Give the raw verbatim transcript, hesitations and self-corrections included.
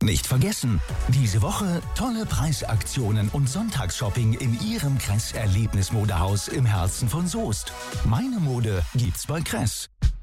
Nicht vergessen, diese Woche tolle Preisaktionen und Sonntagsshopping in Ihrem Kress Erlebnismodehaus im Herzen von Soest. Meine Mode gibt's bei Kress.